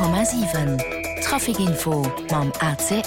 100,7 Trafikinfo mam ACL.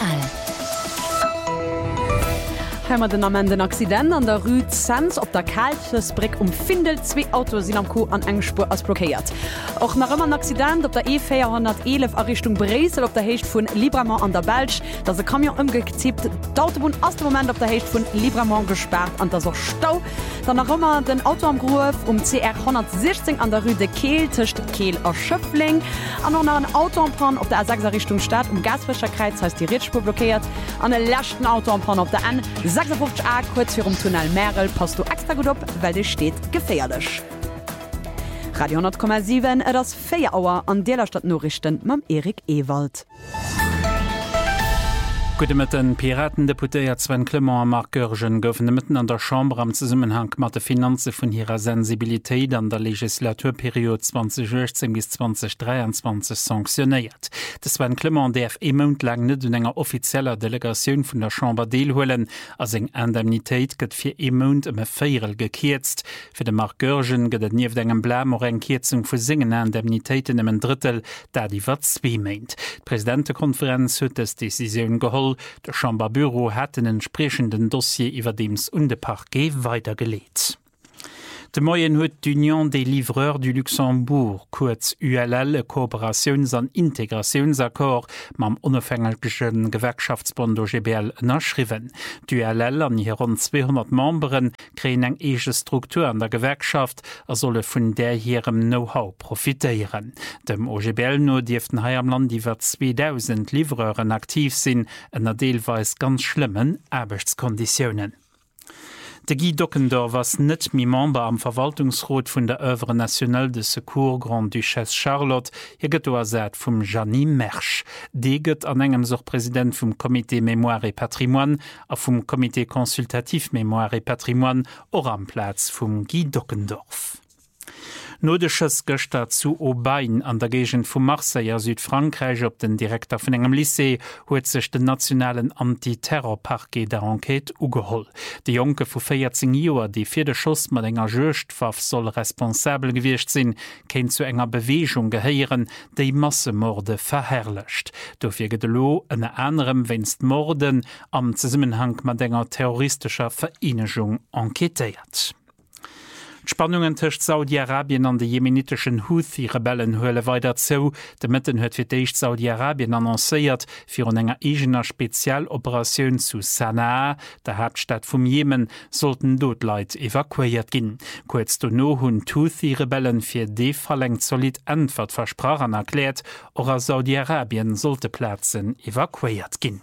Hämmer den amenden Accident an der Rue Sens op der Kalfesbrick Findel 2 Autos sind am Ko an Engspur as blockiert. Auch nach immer ein Accident op der E411 Errichtung Bresel op der Hecht vun Libramont an der Belsch, da se Kamion umgezieht. D'autobahn aus dem Moment op der Hecht vun Libramont gesperrt an der so Stau. Dann nach immer den Auto am Grof CR 116 an der Rue de Kehl tischcht Kehl aus Schöpfling. An noch ein Autoamplan op der A6 Richtung Stadt Gasfischer Kreuz heißt die Ritspur blockiert. An den letzten Autoamplan op der N 56a kurz für Tunnel Merel passt du extra gut op, weil dir steht gefährlich. Radio 10,7 das Feierauer an der Stadt Norrichten mam Erik Ewald. Gute mit den Piratendeputéiert Sven Clement a Marc Görgen goufen mitten an der Chambre am Zusammenhang mat de Finanze vun ihrer Sensibilitéit an der Legislaturperiode 2016 bis 2023 sanktioniert. De Sven Clement derf emont lang net un enger offizieller Delegationun vun der Chambre deelhoelen, as eng Indemnitéit gëtt fir emont em Féierel gekiertzt. Fir de Marc Görgen gëtt nieef engem Blam or eng Kierzung vu singen Indemnitéiten em en Drittel, dat iwwer 2 meint. Präsidentekonferenz huet es Decisioun geholt. Der Chambrebüro hat den entsprechenden Dossier iwwer dems und de Parquet weitergelegt. De Moyen huet d'Union des Livreurs du Luxembourg, kurz ULL, Kooperations- an Integrationsakkord mam unabhängigen Gewerkschaftsbund OGBL nachschriven. D'ULL an hier rund 200 Memberen kreen eng ege Struktur an der Gewerkschaft, solle vun der hierem Know-how profitieren. Dem OGBL no dieften hai am Land iwwer 2000 Livreuren aktiv sinn, ennner deelweis ganz schlimmen Arbeitskonditionen. De Guy Dockendorf was net mi Member am Verwaltungsrat vun der Œuvre Nationale de Secours Grande Duchesse Charlotte, hier gëtt oersät vum Janine Mersch. De gëtt an engem soch Präsident vum Comité Mémoire et Patrimoine a vum Comité Consultatif Mémoire et Patrimoine or am Platz vum Guy Dockendorf. Nodesches Göster zu Aubagne an der Gegend vu Marseille Südfrankreich op den Direktor vun engem Lycée huet sech den nationalen Antiterrorparquet der Enquete ugeholl. De Jonke vu 14 Joer, die fir de Schoss mat enger Jochtwaff soll responsabel gewircht sinn, kenint zu enger Bewegung geheieren, déi Massemorde verherrlecht. Dofir gët lo ënne anderem wennst Morden am Zusammenhang mat enger terroristischer Vereinigung enquetéiert. Spannungen tëcht Saudi-Arabien an de jemenitischen Houthi-Rebellen huele weiter zou. De Mëtten huet fir d'éicht Saudi-Arabien annoncéiert fir an enger egener Spezialoperatioun zu Sanaa, der Hauptstadt vum Jemen, sollten Dotleit evakuiert ginn. Kurz no hunn Houthi-Rebellen fir de verlängt solid Antwort versprachen erklärt, or Saudi-Arabien sollte Plätzen evakuiert ginn.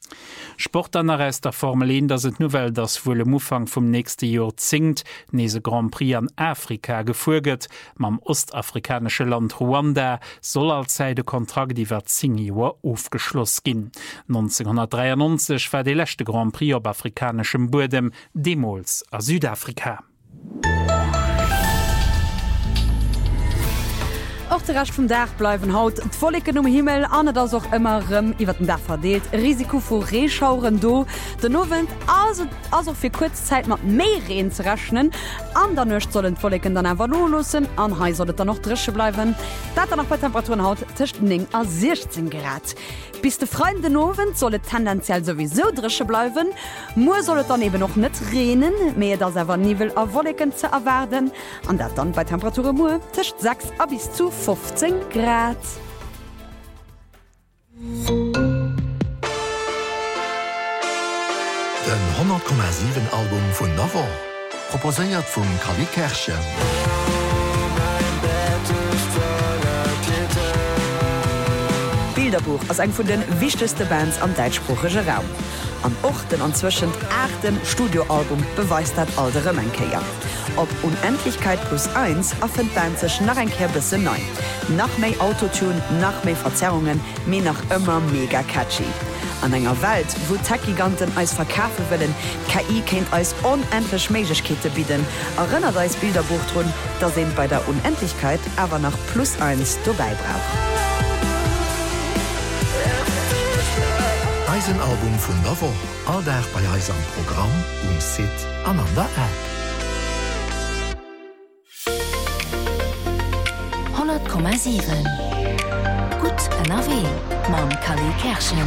Sport an der Rest der Formel 1, dass et Novel das wohl im Umfang vom nächsten Jahr zingt, nese Grand Prix an Afrika gefolget, mam ostafrikanische Land Ruanda soll allzeit de Kontrakt iwwer 10 Joer aufgeschloss gin. 1993 war de letzte Grand Prix op afrikanischem Bodem, demols a Südafrika. Auch der Rest vom Dach bleiben haut Wolken um Himmel an das auch immer iwwer den Dach verdeelt Risiko vor Reschauren do den Nowen also für kurzzeit mat méi Reen zu rechnen an der Nøcht sollen Wolken dann einfach losen an he sollt dann noch drische bleiben dat er noch bei Temperaturen haut zwischen 16 Grad. Bis de Freunde Nowen solle tendenziell sowieso drische bleiben. Mo sollet dann eben noch net renen, mehr das er Nivel a Wolken zu erwerden, an dat dann bei Temperatur Mu tischt 6 a bis zu 15 Grad. Den 100,7 Album vun Navo proposéiert vum Kali Kerche. Bilderbuch als eng vun den wichtigste Bands am deutschsprachige Raum. An Orten anzwischen 8. Studioalbum beweist dat aldere Menkeier. Ob Unendlichkeit +1 erfind Band sech nach enkehr bisse neu. Nach méi Autotune, nach méi Verzerrungen, mé nach immer mega catchy. An enger Welt, wo Tech-Giganten eis verkaufe willen, KI kennt eis unendlich Mäigkete bieten, erinnert eis Bilderbuch run, da se bei der Unendlichkeit aber nach +1 dabei braucht. Album vun Navo, alldach bei eisem Programm Sit an an der App. 100,7 Gut NRW mam Kali Kerschen.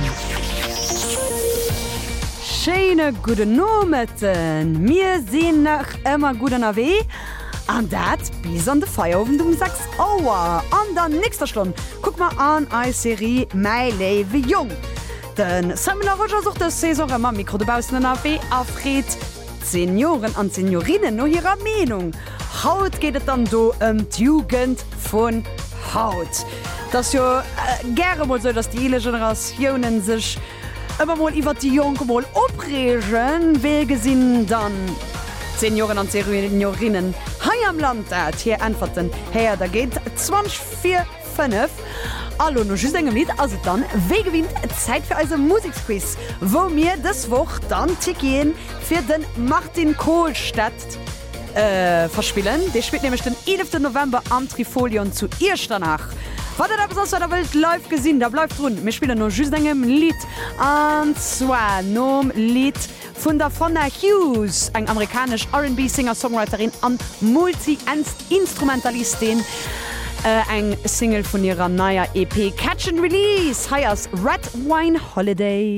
Schöne gute Nometen. Mir sehen nach immer gut NRW. Und das bis an der Feierabend um 6 Uhr. Und dann nächster Stunde guck mal an eine Serie «My Leben Jung». Den Seminar Roger sucht das Saison immer Mikro de Bausen NRW aufredet Senioren und Seniorinnen nur ihrer Meinung. Haut geht es dann do die Jugend von Haut. Das ist ja gerne mal so, dass die jene Generationen sich immer mal über die Jungen mal aufregen, wegen sind dann Senioren und Seniorinnen hier am Land hier antworten. Hey, da geht 20:45. Hallo, noch just ein Lied, also dann, wer gewinnt Zeit für unser Musikquiz, wo wir das Woche dann Tickets für den Martin Kohlstadt verspielen. Der spielt nämlich den 11. November am Trifolion zu Irstanach. Was ihr da aus der Welt live gesehen, da bleibt drin. Wir spielen noch just ein Lied. Und zwar noch ein Lied von der Fonna Hughes, eine amerikanische R&B-Singer-Songwriterin und Multi-Instrumentalistin. Ein Single von ihrer neuen EP Catch and Release heißt Red Wine Holiday.